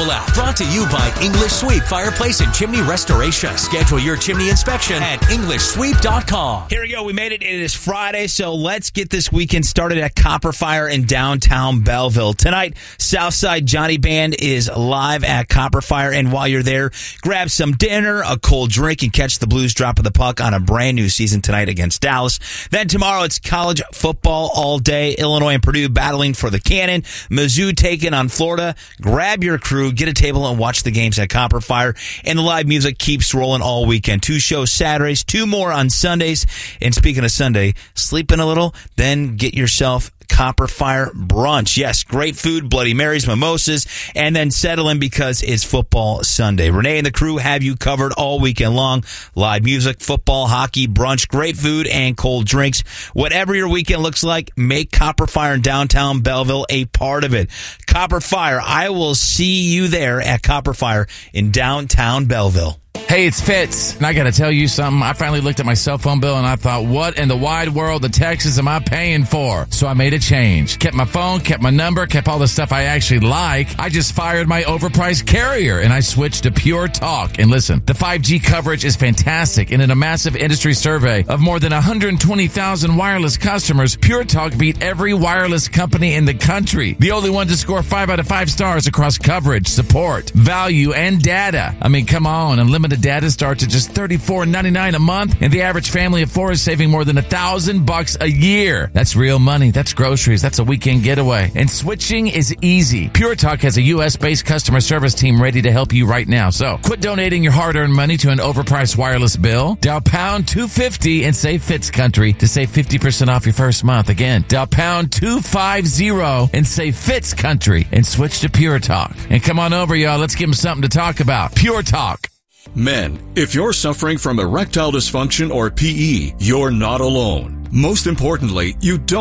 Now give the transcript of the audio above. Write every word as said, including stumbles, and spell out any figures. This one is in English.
mobile app. Brought to you by English Sweep Fireplace and Chimney Restoration. Schedule your chimney inspection at english sweep dot com. Here we go. We made it. It is Friday, so let's get this weekend started at Copper Fire in downtown Belleville. Tonight, Southside Johnny Band is live at Copper Fire, and while you're there, grab some dinner, a cold drink, and catch the Blues drop of the puck on a brand new season tonight against Dallas. Then tomorrow, it's college football all day. Illinois and Purdue battling for the Cannon. Mizzou taking on Florida. Grab your crew, get a table, and watch the games at Copper Fire. And the live music keeps rolling all weekend. Two shows Saturdays, two more on Sundays. And speaking of Sunday, sleep in a little, then get yourself Copper Fire brunch. Yes, great food, Bloody Marys, mimosas, and then settle in because it's football Sunday. Renee and the crew have you covered all weekend long. Live music, football, hockey, brunch, great food, and cold drinks. Whatever your weekend looks like, make Copper Fire in downtown Belleville a part of it. Copper Fire, I will see you there at Copper Fire in downtown Belleville. Hey, it's Fitz, and I got to tell you something. I finally looked at my cell phone bill, and I thought, what in the wide world of Texas am I paying for? So I made a change. Kept my phone, kept my number, kept all the stuff I actually like. I just fired my overpriced carrier, and I switched to Pure Talk. And listen, the five G coverage is fantastic, and in a massive industry survey of more than one hundred twenty thousand wireless customers, Pure Talk beat every wireless company in the country. The only one to score five out of five stars across coverage, support, value, and data. I mean, come on, unlimited data starts at just thirty-four ninety-nine a month, and the average family of four is saving more than a thousand bucks a year. That's real money. That's groceries. That's a weekend getaway. And switching is easy. Pure Talk has a U S-based customer service team ready to help you right now. So quit donating your hard-earned money to an overpriced wireless bill. Dial pound two fifty and say Fitz Country to save fifty percent off your first month. Again, dial pound two fifty and say Fitz Country and switch to Pure Talk. And come on over, y'all. Let's give them something to talk about. Pure Talk. Men, if you're suffering from erectile dysfunction or P E, you're not alone. Most importantly, you don't